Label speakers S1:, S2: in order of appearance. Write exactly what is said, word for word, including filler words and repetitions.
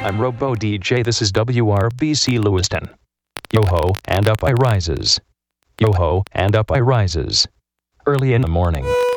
S1: I'm Robo D J, this is W R B C Lewiston. Yo-ho, and up I rises. Yo-ho, and up I rises. Early in the morning.